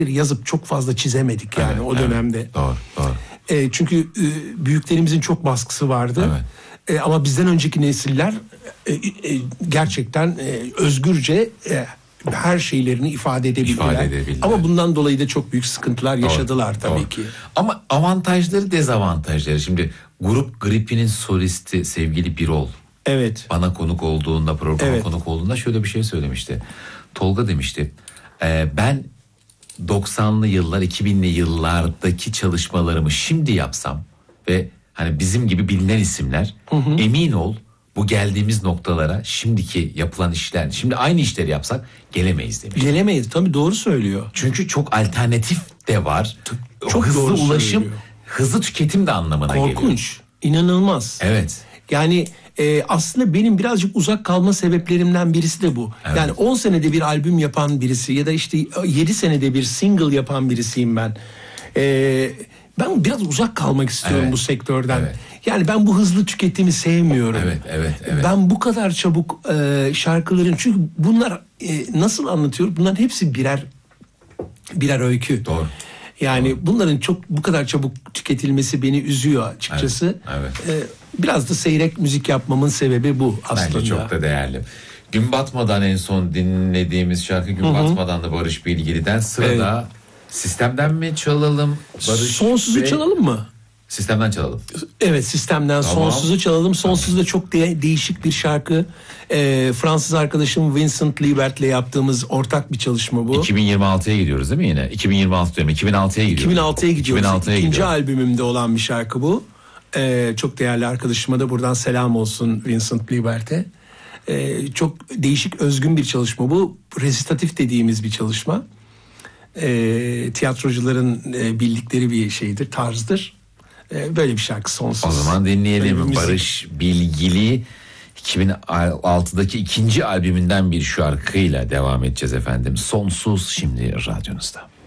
yazıp çok fazla çizemedik yani Evet, o dönemde. Doğru. Çünkü büyüklerimizin çok baskısı vardı. Ama bizden önceki nesiller gerçekten özgürce her şeylerini ifade edebildiler. Ama bundan dolayı da çok büyük sıkıntılar yaşadılar tabii ki. Ama avantajları, dezavantajları. Şimdi Grup Gripi'nin solisti sevgili Birol. Evet. Bana konuk olduğunda, programa konuk olduğunda şöyle bir şey söylemişti. Tolga demişti, ben 90'lı yıllar, 2000'li yıllardaki çalışmalarımı şimdi yapsam ve hani bizim gibi bilinen isimler, emin ol bu geldiğimiz noktalara şimdiki yapılan işler, şimdi aynı işleri yapsak gelemeyiz demiş. Gelemeyiz tabii, doğru söylüyor. Çünkü çok alternatif de var. Çok hızlı doğru ulaşım, söylüyor. hızlı tüketim de anlamına geliyor. Korkunç, inanılmaz. Evet. Yani aslında benim birazcık uzak kalma sebeplerimden birisi de bu. Evet. Yani 10 senede bir albüm yapan birisi ya da işte 7 senede bir single yapan birisiyim ben. Ben biraz uzak kalmak istiyorum bu sektörden. Evet. Yani ben bu hızlı tüketimi sevmiyorum. Evet. Ben bu kadar çabuk şarkıların, çünkü bunlar nasıl anlatıyor? Bunların hepsi birer öykü. Doğru. Yani bunların bu kadar çabuk tüketilmesi beni üzüyor açıkçası. Evet. Biraz da seyrek müzik yapmamın sebebi bu aslında. Bence çok da değerli. Gün Batmadan en son dinlediğimiz şarkı Gün Batmadan da Barış Bilgili'den. Sırada Sistem'den mi çalalım? Sonsuzu çalalım mı? Sistem'den çalalım. Evet, Sistem'den Sonsuzu çalalım. Sonsuz da çok değişik bir şarkı. Fransız arkadaşım Vincent Liebert'le yaptığımız ortak bir çalışma bu. 2026'ya gidiyoruz değil mi yine? 2026 diyorum. 2006'ya gidiyoruz. 2006'ya gidiyoruz. 2006'ya İkinci gidiyoruz. albümümde olan bir şarkı bu. Çok değerli arkadaşıma da buradan selam olsun, Vincent Liebert'e. Çok değişik, özgün bir çalışma bu. Resitatif dediğimiz bir çalışma. Tiyatrocuların bildikleri bir şeydir, tarzdır. Böyle bir şarkı, Sonsuz. O zaman dinleyelim. Barış Bilgili 2006'daki ikinci albümünden bir şarkıyla devam edeceğiz efendim. Sonsuz şimdi radyonuzda.